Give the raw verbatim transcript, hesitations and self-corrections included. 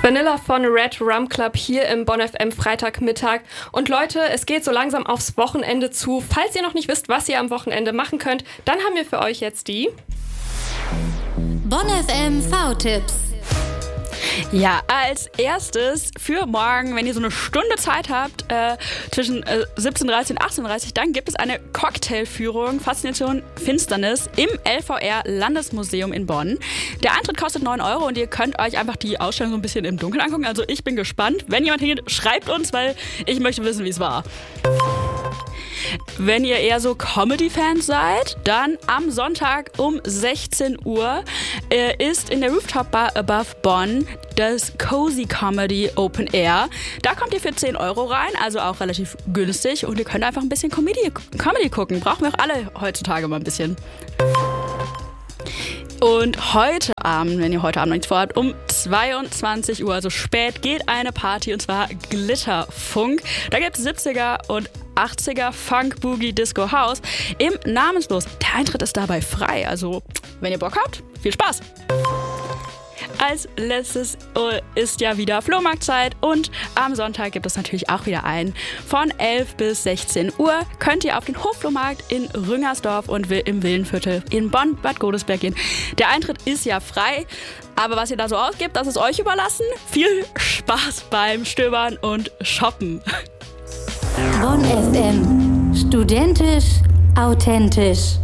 Vanilla von Red Rum Club hier im Bonn F M Freitagmittag. Und Leute, es geht so langsam aufs Wochenende zu. Falls ihr noch nicht wisst, was ihr am Wochenende machen könnt, dann haben wir für euch jetzt die Bonn F M V-Tipps. Ja, als erstes für morgen, wenn ihr so eine Stunde Zeit habt, äh, zwischen äh, siebzehn Uhr dreißig und achtzehn Uhr dreißig, dann gibt es eine Cocktailführung Faszination Finsternis im L V R-Landesmuseum in Bonn. Der Eintritt kostet neun Euro und ihr könnt euch einfach die Ausstellung so ein bisschen im Dunkeln angucken. Also ich bin gespannt. Wenn jemand hingeht, schreibt uns, weil ich möchte wissen, wie es war. Wenn ihr eher so Comedy-Fans seid, dann am Sonntag um sechzehn Uhr äh, ist in der Rooftop Bar Above Bonn das Cozy Comedy Open Air. Da kommt ihr für zehn Euro rein, also auch relativ günstig. Und ihr könnt einfach ein bisschen Comedy, Comedy gucken. Brauchen wir auch alle heutzutage mal ein bisschen. Und heute Abend, wenn ihr heute Abend noch nichts vorhabt, um zweiundzwanzig Uhr, also spät, geht eine Party, und zwar Glitterfunk. Da gibt es siebziger und achtziger Funk, Boogie, Disco, House im Namenslos. Der Eintritt ist dabei frei, also wenn ihr Bock habt, viel Spaß! Als letztes ist ja wieder Flohmarktzeit und am Sonntag gibt es natürlich auch wieder einen. Von elf bis sechzehn Uhr könnt ihr auf den Hofflohmarkt in Rüngersdorf und im Villenviertel in Bonn-Bad Godesberg gehen. Der Eintritt ist ja frei, aber was ihr da so ausgibt, das ist euch überlassen. Viel Spaß beim Stöbern und Shoppen. Bonn F M. Studentisch, authentisch.